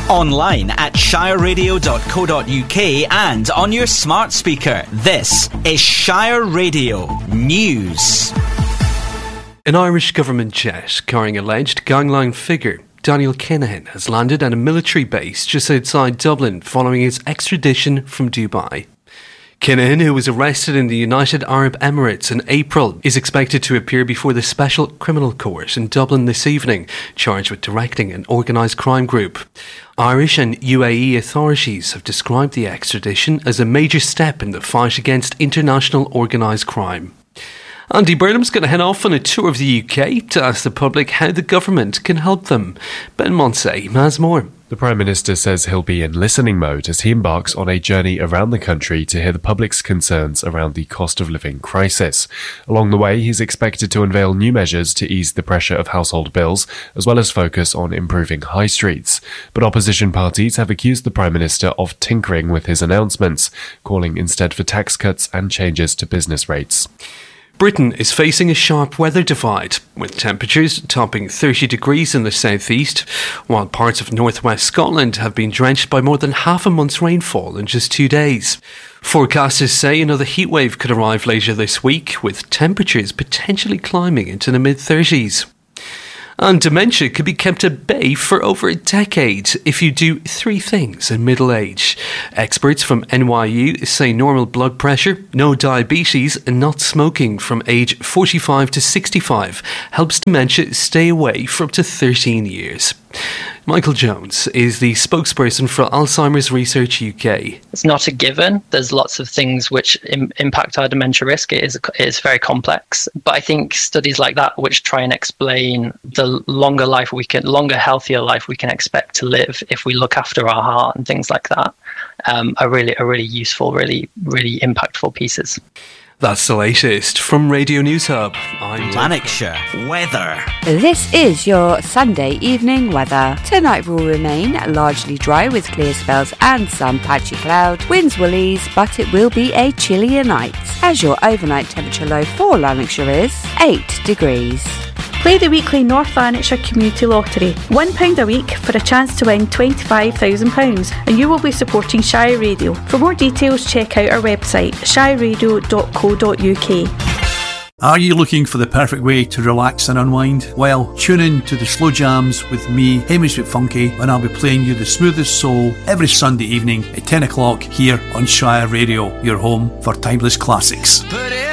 Online at shireradio.co.uk and on your smart speaker. This is Shire Radio News. An Irish government jet carrying alleged gangland figure Daniel Kinahan has landed at a military base just outside Dublin following his extradition from Dubai. Kinahan, who was arrested in the United Arab Emirates in April, is expected to appear before the Special Criminal Court in Dublin this evening, charged with directing an organised crime group. Irish and UAE authorities have described the extradition as a major step in the fight against international organised crime. Andy Burnham's going to head off on a tour of the UK to ask the public how the government can help them. Ben Monsey has more. The Prime Minister says he'll be in listening mode as he embarks on a journey around the country to hear the public's concerns around the cost of living crisis. Along the way, he's expected to unveil new measures to ease the pressure of household bills, as well as focus on improving high streets. But opposition parties have accused the Prime Minister of tinkering with his announcements, calling instead for tax cuts and changes to business rates. Britain is facing a sharp weather divide, with temperatures topping 30 degrees in the southeast, while parts of northwest Scotland have been drenched by more than half a month's rainfall in just 2 days. Forecasters say another heatwave could arrive later this week, with temperatures potentially climbing into the mid-30s. And dementia could be kept at bay for over a decade if you do 3 things in middle age. Experts from NYU say normal blood pressure, no diabetes, and not smoking from age 45 to 65 helps dementia stay away for up to 13 years. Michael Jones is the spokesperson for Alzheimer's Research UK. It's not a given. There's lots of things which impact our dementia risk. It is very complex. But I think studies like that, which try and explain the longer, healthier life we can expect to live if we look after our heart and things like that, are really useful, really impactful pieces. That's the latest from Radio News Hub. I'm Lanarkshire weather. This is your Sunday evening weather. Tonight will remain largely dry with clear spells and some patchy cloud. Winds will ease, but it will be a chillier night, as your overnight temperature low for Lanarkshire is 8 degrees. Play the weekly North Lanarkshire Community Lottery. £1 a week for a chance to win £25,000, and you will be supporting Shire Radio. For more details, check out our website, shireradio.co.uk. Are you looking for the perfect way to relax and unwind? Well, tune in to the Slow Jams with me, Hamish McFunky, when I'll be playing you the smoothest soul every Sunday evening at 10 o'clock here on Shire Radio, your home for timeless classics.